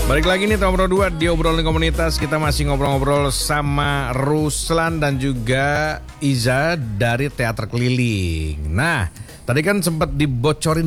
Balik lagi nih Tom Bro 2 di obrolan komunitas. Kita masih ngobrol-ngobrol sama Ruslan dan juga Iza dari Teater Keliling. Nah, tadi kan sempat dibocorin